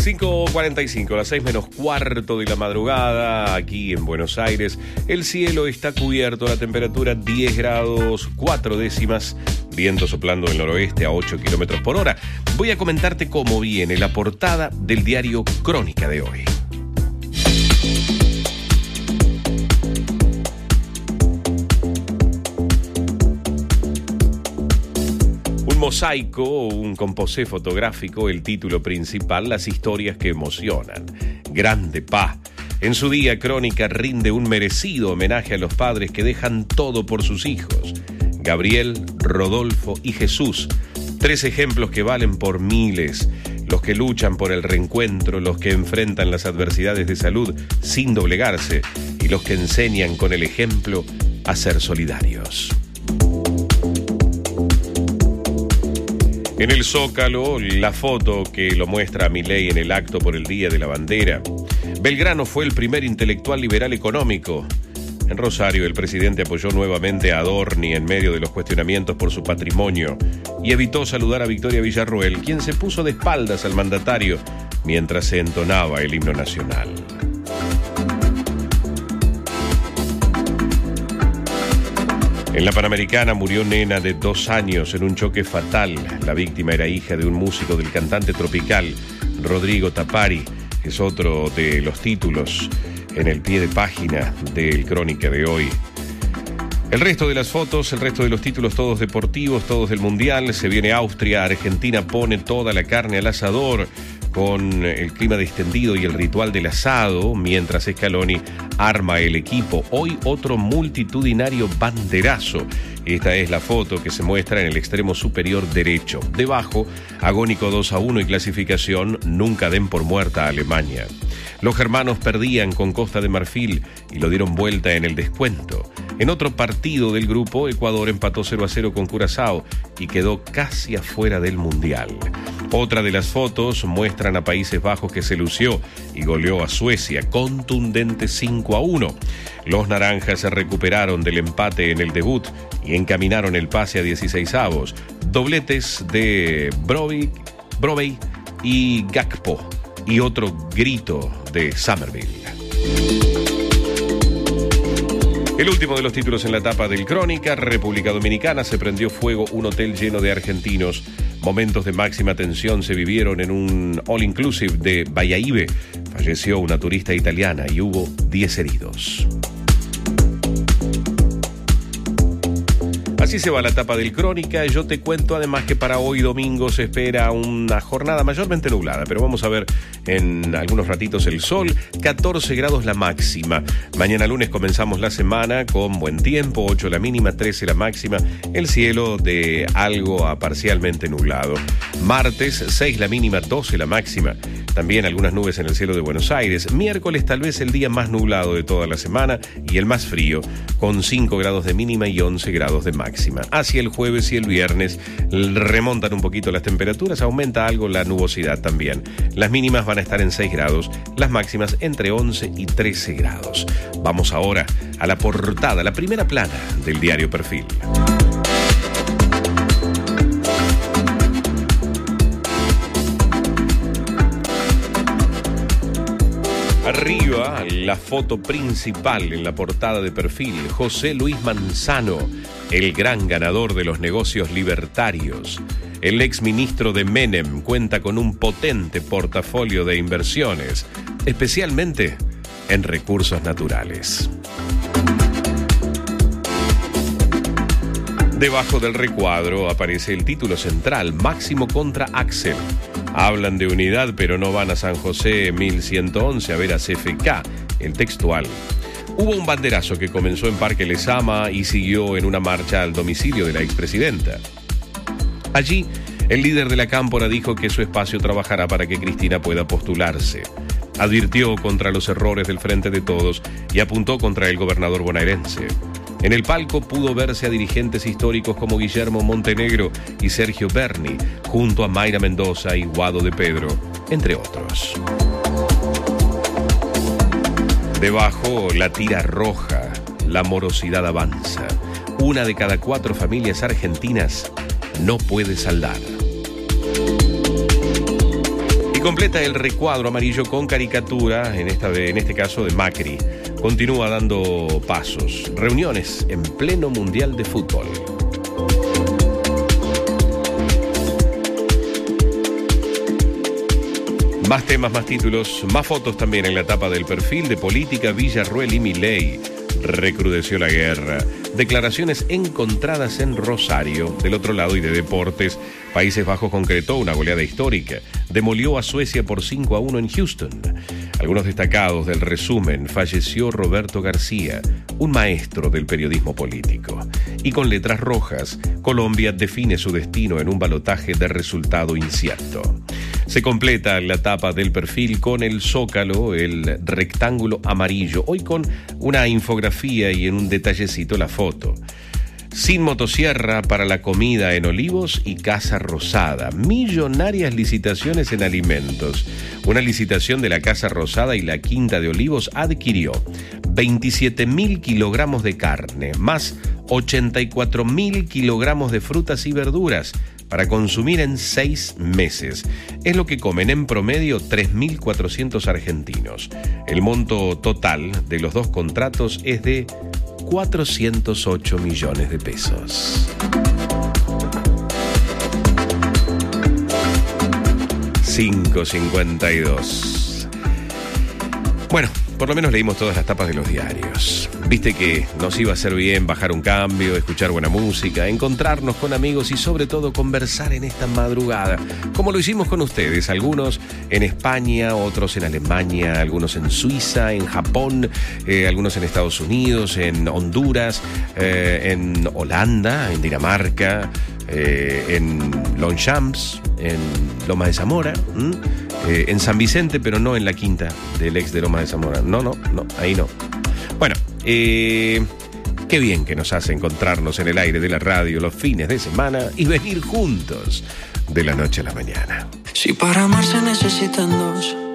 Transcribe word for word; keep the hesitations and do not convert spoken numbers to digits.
cinco cuarenta y cinco, las seis menos cuarto de la madrugada, aquí en Buenos Aires. El cielo está cubierto, la temperatura diez grados cuatro décimas, viento soplando del noroeste a ocho kilómetros por hora. Voy a comentarte cómo viene la portada del diario Crónica de hoy. Mosaico, un composé fotográfico, el título principal, las historias que emocionan. Grande Pa. En su día, Crónica rinde un merecido homenaje a los padres que dejan todo por sus hijos. Gabriel, Rodolfo y Jesús. Tres ejemplos que valen por miles. Los que luchan por el reencuentro, los que enfrentan las adversidades de salud sin doblegarse y los que enseñan con el ejemplo a ser solidarios. En el Zócalo, la foto que lo muestra a Milei en el acto por el Día de la Bandera. Belgrano fue el primer intelectual liberal económico. En Rosario, el presidente apoyó nuevamente a Adorni en medio de los cuestionamientos por su patrimonio y evitó saludar a Victoria Villarroel, quien se puso de espaldas al mandatario mientras se entonaba el himno nacional. En la Panamericana murió nena de dos años en un choque fatal. La víctima era hija de un músico del cantante tropical, Rodrigo Tapari. Es otro de los títulos en el pie de página del Crónica de hoy. El resto de las fotos, el resto de los títulos, todos deportivos, todos del Mundial. Se viene Austria, Argentina pone toda la carne al asador con el clima distendido y el ritual del asado, mientras Scaloni arma el equipo. Hoy otro multitudinario banderazo. Esta es la foto que se muestra en el extremo superior derecho. Debajo, agónico dos a uno y clasificación, nunca den por muerta a Alemania. Los germanos perdían con Costa de Marfil y lo dieron vuelta en el descuento. En otro partido del grupo, Ecuador empató cero a cero con Curazao y quedó casi afuera del Mundial. Otra de las fotos muestran a Países Bajos que se lució y goleó a Suecia, contundente cinco a uno. Los naranjas se recuperaron del empate en el debut y encaminaron el pase a dieciseisavos. Dobletes de Broby, Broby y Gakpo y otro grito de Somerville. El último de los títulos en la tapa del Crónica: República Dominicana, se prendió fuego un hotel lleno de argentinos. Momentos de máxima tensión se vivieron en un all-inclusive de Bayaibe. Falleció una turista italiana y hubo diez heridos. Así se va la tapa del Crónica. Yo te cuento además que para hoy domingo se espera una jornada mayormente nublada, pero vamos a ver en algunos ratitos el sol. catorce grados la máxima. Mañana lunes comenzamos la semana con buen tiempo, ocho la mínima, trece la máxima. El cielo de algo a parcialmente nublado. Martes, seis la mínima, doce la máxima. También algunas nubes en el cielo de Buenos Aires. Miércoles tal vez el día más nublado de toda la semana y el más frío, con cinco grados de mínima y once grados de máxima. Hacia el jueves y el viernes remontan un poquito las temperaturas, aumenta algo la nubosidad también. Las mínimas van a estar en seis grados, las máximas entre once y trece grados. Vamos ahora a la portada, la primera plana del diario Perfil. Arriba, la foto principal en la portada de Perfil, José Luis Manzano, el gran ganador de los negocios libertarios. El exministro de Menem cuenta con un potente portafolio de inversiones, especialmente en recursos naturales. Debajo del recuadro aparece el título central, Máximo contra Axel. Hablan de unidad, pero no van a San José mil ciento once a ver a C F K, el textual. Hubo un banderazo que comenzó en Parque Lezama y siguió en una marcha al domicilio de la expresidenta. Allí, el líder de la Cámpora dijo que su espacio trabajará para que Cristina pueda postularse. Advirtió contra los errores del Frente de Todos y apuntó contra el gobernador bonaerense. En el palco pudo verse a dirigentes históricos como Guillermo Montenegro y Sergio Berni, junto a Mayra Mendoza y Guado de Pedro, entre otros. Debajo, la tira roja, la morosidad avanza. Una de cada cuatro familias argentinas no puede saldar. Y completa el recuadro amarillo con caricatura, en, esta, en este caso de Macri. Continúa dando pasos. Reuniones en pleno Mundial de Fútbol. Más temas, más títulos, más fotos también en la tapa del perfil de política. Villarruel y Milei. Recrudeció la guerra. Declaraciones encontradas en Rosario. Del otro lado, y de deportes, Países Bajos concretó una goleada histórica. Demolió a Suecia por cinco a uno en Houston. Algunos destacados del resumen: falleció Roberto García, un maestro del periodismo político. Y con letras rojas, Colombia define su destino en un balotaje de resultado incierto. Se completa la tapa del perfil con el zócalo, el rectángulo amarillo, hoy con una infografía y en un detallecito la foto. Sin motosierra para la comida en Olivos y Casa Rosada. Millonarias licitaciones en alimentos. Una licitación de la Casa Rosada y la Quinta de Olivos adquirió veintisiete mil kilogramos de carne, más ochenta y cuatro mil kilogramos de frutas y verduras, para consumir en seis meses. Es lo que comen en promedio tres mil cuatrocientos argentinos. El monto total de los dos contratos es de cuatrocientos ocho millones de pesos. cinco cincuenta y dos. Bueno, por lo menos leímos todas las tapas de los diarios. Viste que nos iba a hacer bien bajar un cambio, escuchar buena música, encontrarnos con amigos y sobre todo conversar en esta madrugada, como lo hicimos con ustedes, algunos en España, otros en Alemania, algunos en Suiza, en Japón, eh, algunos en Estados Unidos, en Honduras, eh, en Holanda, en Dinamarca, eh, en Longchamps, en Lomas de Zamora, ¿m? Eh, en San Vicente, pero no en la quinta del ex de Lomas de Zamora. No, no, no, ahí no. Bueno, eh, qué bien que nos hace encontrarnos en el aire de la radio los fines de semana y venir juntos de la noche a la mañana. Si para amar se necesitan dos,